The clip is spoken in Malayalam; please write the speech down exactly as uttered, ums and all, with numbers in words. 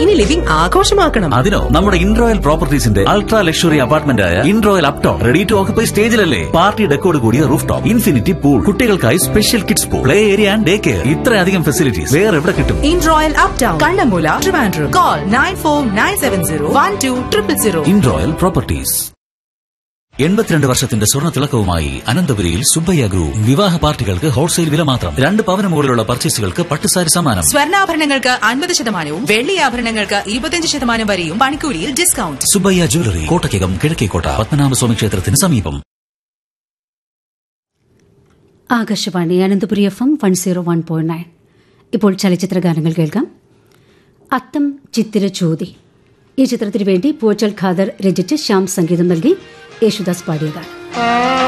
ഇനി ലിവിംഗ് ആഘോഷമാക്കണം. അതിനോ നമ്മുടെ ഇൻറോയൽ പ്രോപ്പർട്ടീസിന്റെ അൾട്രാ ലക്ഷറി അപ്പാർട്ട്മെന്റ് ആയ ഇൻറോയൽ Upton ready to occupy സ്റ്റേജിലല്ലേ. Party ഡെക്കോട് കൂടിയ റൂഫ് ടോപ്പ്, ഇൻഫിനിറ്റി പൂൾ, കുട്ടികൾക്കായി special kids pool, play area and day care. ഇത്രയധികം ഫെസിലിറ്റീസ് വേറെ എവിടെ കിട്ടും? In royal uptown, Kannammoola, Trivandrum. Call nine four nine seven zero one two triple zero. ഇൻറോയൽ properties. എൺപത്തിരണ്ട് വർഷത്തിന്റെ സ്വർണ്ണ തിളക്കവുമായി അനന്തപുരിയിൽ സുബ്ബയ്യ ഗ്രൂപ്പ്. വിവാഹ പാർട്ടികൾക്ക് ഹോൾസെയിൽ വില മാത്രം. രണ്ട് പവന് മുകളിലുള്ള പർച്ചേസുകൾക്ക് പട്ടുസാരി സമ്മാനം. സ്വർണ്ണാഭരണങ്ങൾക്ക് അൻപത് ശതമാനവും വെള്ളി ആഭരണങ്ങൾക്ക് ഇരുപത്തിയഞ്ച് ശതമാനം വരെയും പണിക്കൂലിയിൽ ഡിസ്കൗണ്ട്. സുബ്ബയ്യ ജ്വല്ലറി, കോട്ടയ്ക്കകം, കിഴക്കേക്കോട്ട, പത്മനാഭസ്വാമി ക്ഷേത്രത്തിന് സമീപം. Akashvani Ananthapuri F M one zero one point nine. ഇപ്പോൾ ചലച്ചിത്ര ഗാനങ്ങൾ കേൾക്കാം. അത്തം ചിത്തിര ചോതി ഈ ചിത്രത്തിനു വേണ്ടി പൂച്ചൽ ഖാദർ രചിച്ച് ശ്യാം സംഗീതം നൽകി യേശുദാസ് പാടിയതാണ്.